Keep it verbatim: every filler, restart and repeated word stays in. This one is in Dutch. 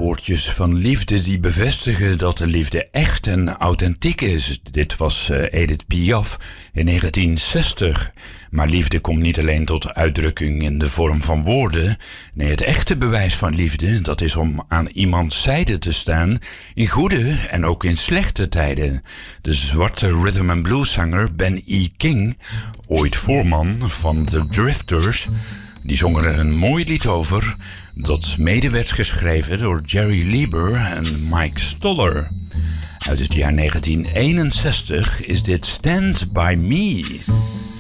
woordjes van liefde die bevestigen dat de liefde echt en authentiek is. Dit was uh, Edith Piaf in negentien zestig. Maar liefde komt niet alleen tot uitdrukking in de vorm van woorden. Nee, het echte bewijs van liefde, dat is om aan iemands zijde te staan in goede en ook in slechte tijden. De zwarte rhythm and blues zanger Ben E. King, ooit voorman van The Drifters, die zong er een mooi lied over dat mede werd geschreven door Jerry Lieber en Mike Stoller. Uit het jaar negentien eenenzestig is dit Stand By Me.